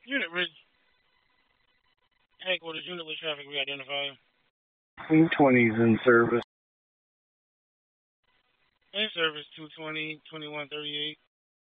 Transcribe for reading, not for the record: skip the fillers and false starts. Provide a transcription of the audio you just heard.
Unit Ridge. Headquarters, unit with traffic re-identify. Queen 20's in service. In service, 220, 2138.